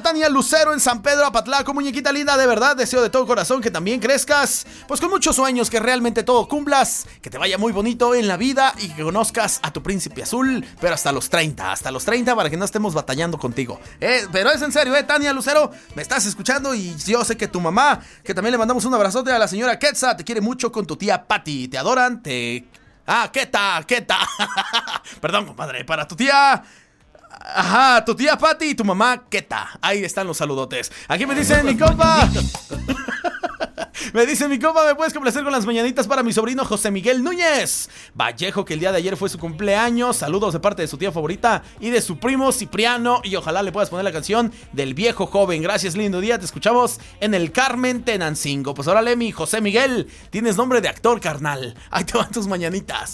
Tania Lucero en San Pedro Apatlaco. Muñequita linda, de verdad deseo de todo corazón que también crezcas, pues con muchos sueños, que realmente todo cumplas, que te vaya muy bonito en la vida y que conozcas a tu príncipe azul, pero hasta los 30 para que no estemos batallando contigo. Pero es en serio, Tania Lucero, me estás escuchando y yo sé que tu mamá, que también le mandamos un abrazote a la señora Quetza, te quiere mucho con tu tía Patti, te adoran, Queta. Perdón, compadre, para tu tía... Ajá, tu tía Patti y tu mamá Queta. Ahí están los saludotes. Aquí me dice mi compa. Me dice mi compa, ¿me puedes complacer con las mañanitas para mi sobrino José Miguel Núñez Vallejo, que el día de ayer fue su cumpleaños? Saludos de parte de su tía favorita y de su primo Cipriano, y ojalá le puedas poner la canción del viejo joven. Gracias, lindo día, te escuchamos en el Carmen Tenancingo. Pues órale, mi José Miguel, tienes nombre de actor, carnal. Ahí te van tus mañanitas.